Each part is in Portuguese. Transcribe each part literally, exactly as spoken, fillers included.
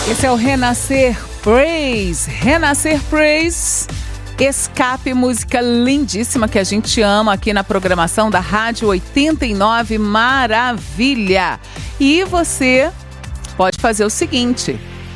Esse é o Renascer Praise. Renascer Praise. Escape, música lindíssima que a gente ama aqui na programação da Rádio oitenta e nove Maravilha. E você pode fazer o seguinte: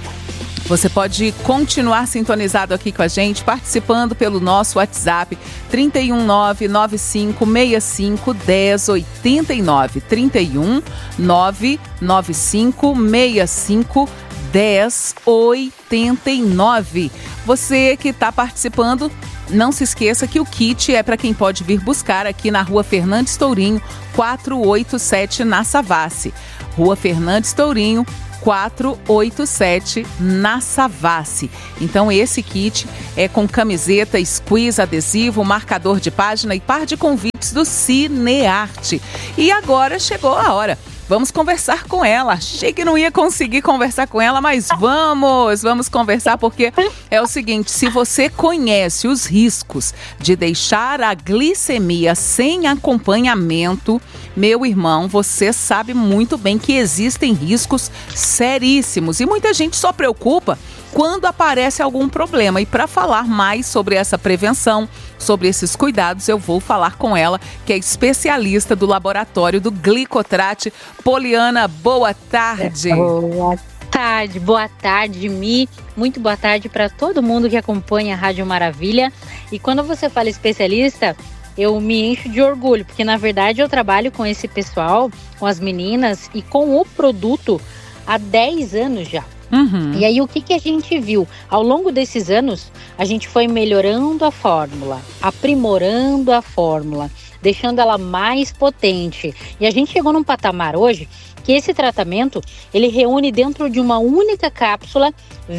você pode continuar sintonizado aqui com a gente, participando pelo nosso WhatsApp trinta e um, nove nove cinco, seis cinco, um zero oito nove. trinta e um, nove nove cinco, seis cinco, um zero oito nove. Você que está participando, não se esqueça que o kit é para quem pode vir buscar aqui na Rua Fernandes Tourinho, quatrocentos e oitenta e sete, na Savassi. Rua Fernandes Tourinho, quatrocentos e oitenta e sete, na Savassi. Então esse kit é com camiseta, squeeze, adesivo, marcador de página e par de convites do Cinearte. E agora chegou a hora. Vamos conversar com ela. Achei que não ia conseguir conversar com ela, mas vamos, vamos conversar, porque é o seguinte: se você conhece os riscos de deixar a glicemia sem acompanhamento, meu irmão, você sabe muito bem que existem riscos seríssimos e muita gente só preocupa quando aparece algum problema. E para falar mais sobre essa prevenção, sobre esses cuidados, eu vou falar com ela, que é especialista do laboratório do Glicotrate. Poliana, boa tarde. Boa tarde, boa tarde, Mi. Muito boa tarde para todo mundo que acompanha a Rádio Maravilha. E quando você fala especialista, eu me encho de orgulho, porque na verdade eu trabalho com esse pessoal, com as meninas e com o produto há dez anos já. Uhum. E aí o que, que a gente viu? Ao longo desses anos, a gente foi melhorando a fórmula, aprimorando a fórmula, deixando ela mais potente. E a gente chegou num patamar hoje que esse tratamento, ele reúne dentro de uma única cápsula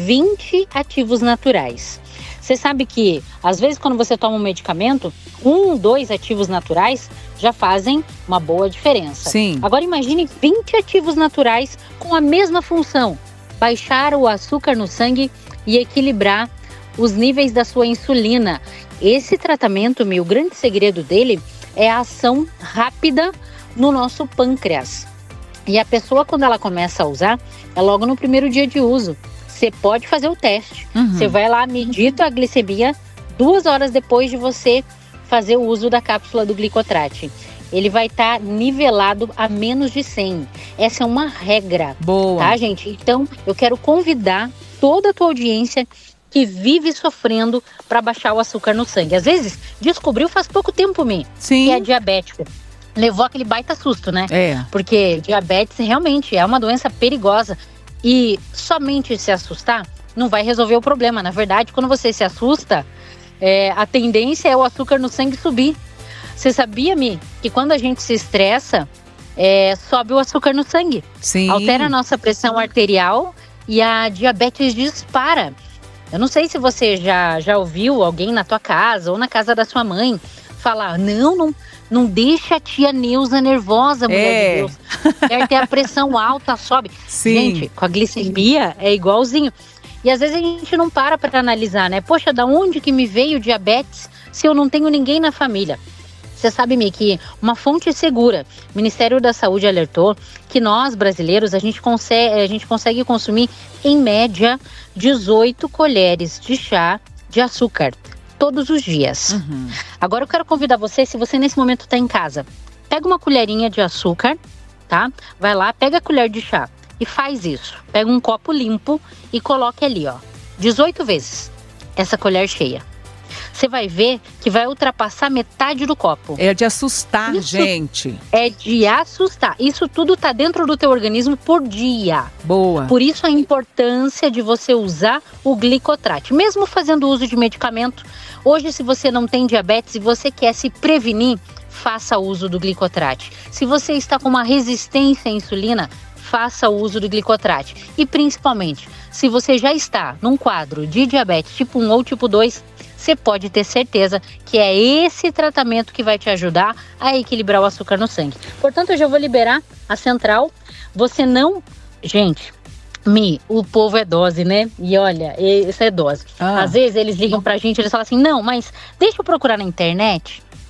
vinte ativos naturais. Você sabe que, às vezes, quando você toma um medicamento, um, dois ativos naturais já fazem uma boa diferença. Sim. Agora imagine vinte ativos naturais com a mesma função: baixar o açúcar no sangue e equilibrar os níveis da sua insulina. Esse tratamento, meu, o grande segredo dele é a ação rápida no nosso pâncreas. E a pessoa, quando ela começa a usar, é logo no primeiro dia de uso. Você pode fazer o teste. Uhum. Você vai lá, medir a glicemia duas horas depois de você fazer o uso da cápsula do Glicotrate. Ele vai estar tá nivelado a menos de cem. Essa é uma regra. Boa. Tá, gente? Então, eu quero convidar toda a tua audiência que vive sofrendo para baixar o açúcar no sangue. Às vezes, descobriu faz pouco tempo, Mi, Sim. que é diabético. Levou aquele baita susto, né? É. Porque diabetes realmente é uma doença perigosa. E somente se assustar não vai resolver o problema. Na verdade, quando você se assusta, é, a tendência é o açúcar no sangue subir. Você sabia, Mi, que quando a gente se estressa, é, sobe o açúcar no sangue? Sim. Altera a nossa pressão arterial e a diabetes dispara. Eu não sei se você já, já ouviu alguém na tua casa ou na casa da sua mãe falar: não, não, não deixa a tia Neuza nervosa, mulher é. de Deus. Quer ter a pressão alta, sobe. Sim. Gente, com a glicemia é igualzinho. E às vezes a gente não para para analisar, né? Poxa, da onde que me veio diabetes se eu não tenho ninguém na família? Você sabe, Mi, que uma fonte segura, o Ministério da Saúde alertou que nós, brasileiros, a gente consegue, a gente consegue consumir, em média, dezoito colheres de chá de açúcar todos os dias. Uhum. Agora eu quero convidar você, se você nesse momento está em casa, pega uma colherinha de açúcar, tá? Vai lá, pega a colher de chá e faz isso. Pega um copo limpo e coloque ali, ó, dezoito vezes essa colher cheia. Você vai ver que vai ultrapassar metade do copo. É de assustar, Isso gente. É de assustar. Isso tudo tá dentro do teu organismo por dia. Boa. Por isso a importância de você usar o Glicotrate. Mesmo fazendo uso de medicamento, hoje se você não tem diabetes e você quer se prevenir, faça uso do Glicotrate. Se você está com uma resistência à insulina, faça uso do Glicotrate. E principalmente, se você já está num quadro de diabetes tipo um ou tipo dois, você pode ter certeza que é esse tratamento que vai te ajudar a equilibrar o açúcar no sangue. Portanto, eu já vou liberar a central. Você não... Gente, Mi, o povo é dose, né? E olha, isso é dose. Ah. Às vezes eles ligam pra gente, eles falam assim: não, mas deixa eu procurar na internet.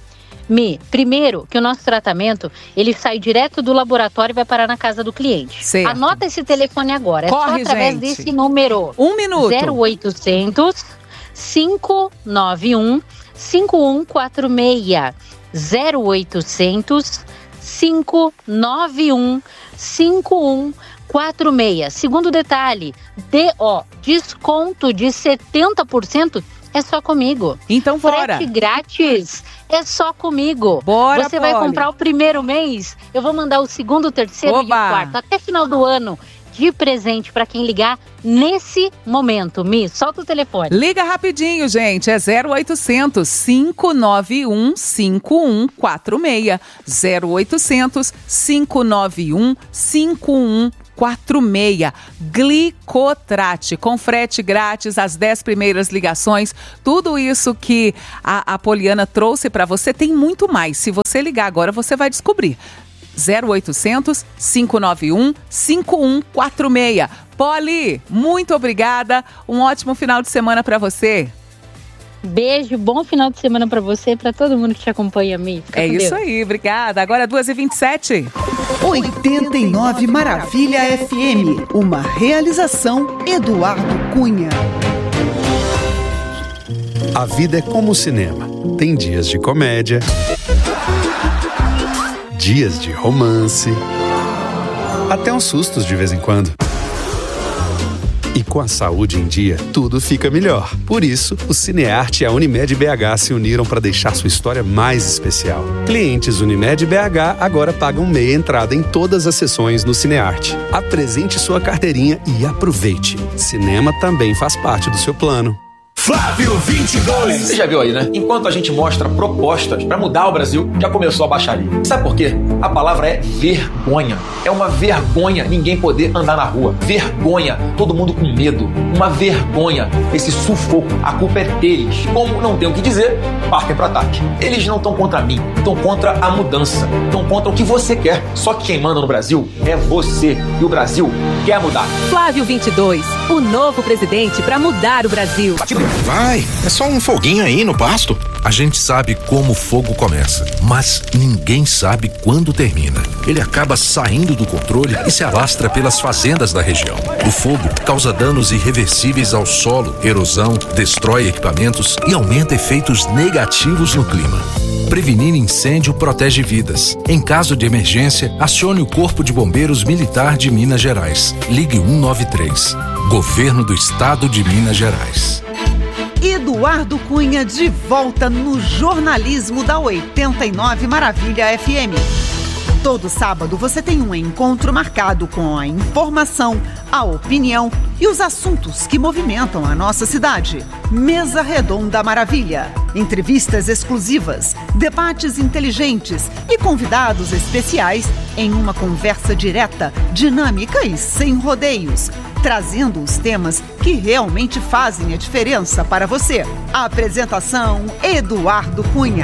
Mi, primeiro que o nosso tratamento, ele sai direto do laboratório e vai parar na casa do cliente. Certo. Anota esse telefone agora, é Corre, só através gente. desse número. Um minuto. zero oitocentos, cinco nove um, cinco um quatro seis. zero oitocentos, cinco nove um, cinco um quatro seis. Segundo detalhe, D O, desconto de setenta por cento é só comigo. Então bora. Frete grátis é só comigo. Bora, Você vai Poli. comprar o primeiro mês, eu vou mandar o segundo, o terceiro Oba. e o quarto. Até final do ano, de presente para quem ligar nesse momento. Mi, solta o telefone. Liga rapidinho, gente. É zero oitocentos, cinco nove um, cinco um quatro seis. zero oitocentos, cinco nove um, cinco um quatro seis. Glicotrate, com frete grátis, as dez primeiras ligações. Tudo isso que a, a Poliana trouxe para você tem muito mais. Se você ligar agora, você vai descobrir. zero oitocentos, cinco nove um, cinco um quatro seis. Poli, muito obrigada. Um ótimo final de semana para você. Beijo, bom final de semana para você e para todo mundo que te acompanha, Mi. Fica É com isso Deus. aí, obrigada. Agora duas e vinte e sete. oitenta e nove Maravilha F M. Uma realização Eduardo Cunha. A vida é como o cinema. Tem dias de comédia, dias de romance, até uns sustos de vez em quando. E com a saúde em dia, tudo fica melhor. Por isso, o Cinearte e a Unimed B H se uniram para deixar sua história mais especial. Clientes Unimed B H agora pagam meia entrada em todas as sessões no Cinearte. Apresente sua carteirinha e aproveite. Cinema também faz parte do seu plano. Flávio vinte e dois. Você já viu aí, né? Enquanto a gente mostra propostas pra mudar o Brasil, já começou a baixaria. Sabe por quê? A palavra é vergonha. É uma vergonha ninguém poder andar na rua. Vergonha, todo mundo com medo. Uma vergonha, esse sufoco. A culpa é deles. Como não tem o que dizer, partem pro ataque. Eles não estão contra mim, estão contra a mudança. Estão contra o que você quer. Só que quem manda no Brasil é você. E o Brasil quer mudar. Flávio vinte e dois, o novo presidente pra mudar o Brasil. Vai, é só um foguinho aí no pasto. A gente sabe como o fogo começa, mas ninguém sabe quando termina. Ele acaba saindo do controle e se alastra pelas fazendas da região. O fogo causa danos irreversíveis ao solo, erosão, destrói equipamentos e aumenta efeitos negativos no clima. Prevenir incêndio protege vidas. Em caso de emergência, acione o Corpo de Bombeiros Militar de Minas Gerais. Ligue cento e noventa e três. Governo do Estado de Minas Gerais. Eduardo Cunha de volta no jornalismo da oitenta e nove Maravilha F M. Todo sábado você tem um encontro marcado com a informação, a opinião e os assuntos que movimentam a nossa cidade. Mesa Redonda Maravilha. Entrevistas exclusivas, debates inteligentes e convidados especiais em uma conversa direta, dinâmica e sem rodeios, trazendo os temas que realmente fazem a diferença para você. A apresentação, Eduardo Cunha.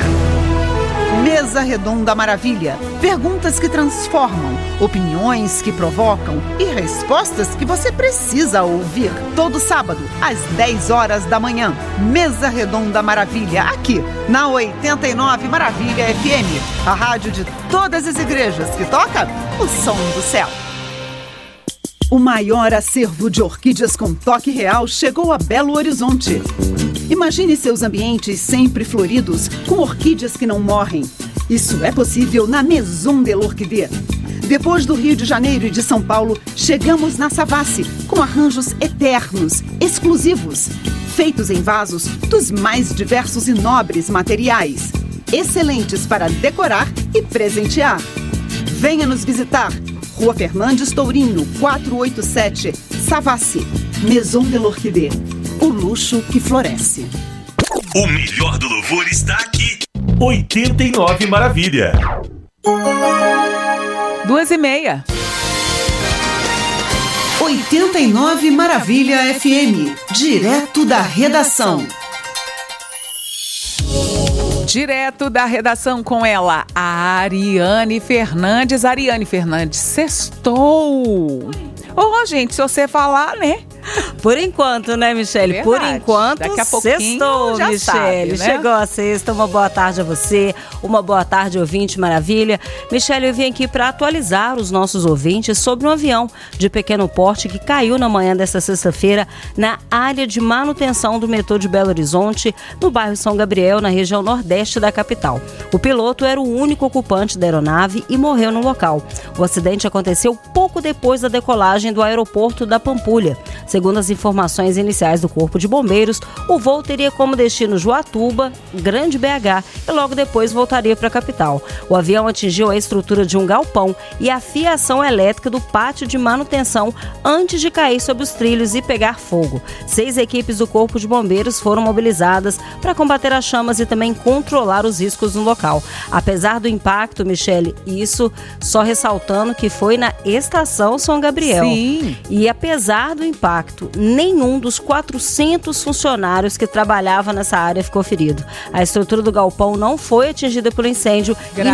Mesa Redonda Maravilha. Perguntas que transformam, opiniões que provocam e respostas que você precisa ouvir. Todo sábado, às dez horas da manhã. Mesa Redonda Maravilha, aqui na oitenta e nove Maravilha F M. A rádio de todas as igrejas que toca o som do céu. O maior acervo de orquídeas com toque real chegou a Belo Horizonte. Imagine seus ambientes sempre floridos, com orquídeas que não morrem. Isso é possível na Maison de l'Orchidée. Depois do Rio de Janeiro e de São Paulo, chegamos na Savassi, com arranjos eternos, exclusivos, feitos em vasos dos mais diversos e nobres materiais, excelentes para decorar e presentear. Venha nos visitar. Rua Fernandes Tourinho, quatrocentos e oitenta e sete, Savassi. Maison de l'Orchidée. O luxo que floresce. O melhor do louvor está aqui. oitenta e nove Maravilha. Duas e meia. oitenta e nove Maravilha F M. Direto da redação. Direto da redação com ela, a Ariane Fernandes. Ariane Fernandes, sextou. Ô, oh, gente, se você falar, né? Por enquanto, né, Michele? Por enquanto, Daqui a pouquinho sextou, já Michele. sabe, né? Chegou a sexta, uma boa tarde a você, uma boa tarde, ouvinte maravilha. Michele, eu vim aqui para atualizar os nossos ouvintes sobre um avião de pequeno porte que caiu na manhã desta sexta-feira na área de manutenção do metrô de Belo Horizonte, no bairro São Gabriel, na região nordeste da capital. O piloto era o único ocupante da aeronave e morreu no local. O acidente aconteceu pouco depois da decolagem do aeroporto da Pampulha. Segundo as informações iniciais do Corpo de Bombeiros, o voo teria como destino Joatuba, Grande B H, e logo depois voltaria para a capital. O avião atingiu a estrutura de um galpão e a fiação elétrica do pátio de manutenção antes de cair sobre os trilhos e pegar fogo. Seis equipes do Corpo de Bombeiros foram mobilizadas para combater as chamas e também controlar os riscos no local. Apesar do impacto, Michele, isso só ressaltando que foi na estação São Gabriel. Sim. E apesar do impacto, nenhum dos quatrocentos funcionários que trabalhavam nessa área ficou ferido. A estrutura do galpão não foi atingida pelo incêndio. Graças